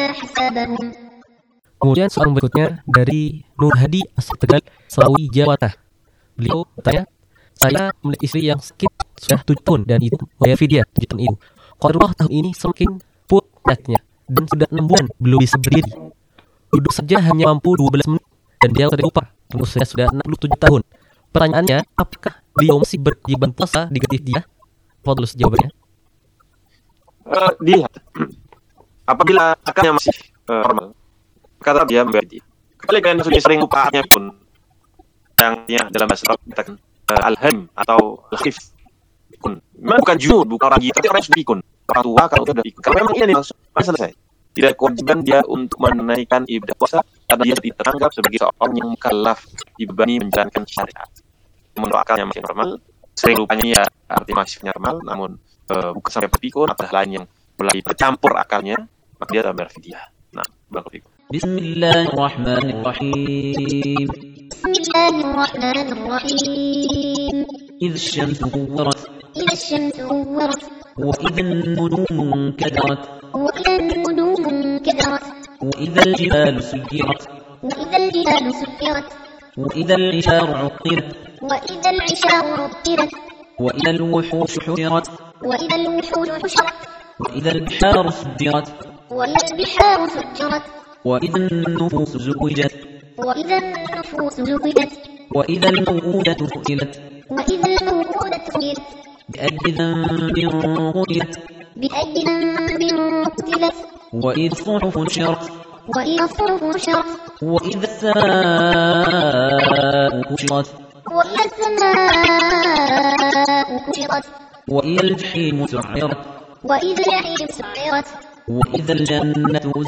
حسابهم. Kemudian soal berikutnya dari Nur Hadi asal Tegal, Selawi, Jawa Tengah. Beliau bertanya, saya memiliki istri yang sakit sudah 7 tahun dan itu bayar fidyah 7 tahun itu. Qadarullah tahun ini semakin putihnya dan sudah 6 bulan belum bisa berdiri. Duduk saja hanya mampu 12 menit dan dia tidak upah. Usia sudah 67 tahun. Pertanyaannya, apakah beliau masih berkewajiban puasa diganti dia? Fadlus jawabannya. Dilihat. Apabila akalnya masih normal, kata dia membayar dia. Kembali dengan sudah sering upahnya pun yang dalam bahasa Arab katakan al-ham atau al-khif pikun. Memang bukan junud, bukan orang gila, tapi orang yang sudah pikun. Orang tua kalau dia sudah pikun. Kalau memang ini maksud, selesai. Tidak kewajiban dia untuk menunaikan ibadah puasa karena dia tidak teranggap sebagai seorang yang mukallaf dibebani menjalankan syariat. Namun akalnya masih normal, sering lupanya ya artinya masih normal, namun bukan sampai berpikun atau lain yang mulai bercampur akalnya, maka dia tambah fidyah. Nah, barakallahu fikum. Bismillahirrahmanirrahim. Bismillahirrahmanirrahim. إذ الشمس كورت إذا الشمس كورت وإذا النجوم انكدرت وإذا النجوم انكدرت وإذا الجبال سيرت وإذا الجبال سيرت وإذا العشار عطلت وإذا العشار عطلت وإذا الوحوش حشرت وإذا الوحوش حشرت وإذا البحار سجرت وإذا البحار سجرت وإذا النفوس زوجت وإذا النفوس زوجت وإذا الموءودة سئلت وإذا الموءودة سئلت بأي ذنب قتلت بأي ذنب قتلت وإذا الصحف نشرت وإذا الصحف نشرت وإذا السماء كشطت وإذا السماء كشطت وإذا الجحيم سعرت وإذا الجحيم سعرت وإذا الجنة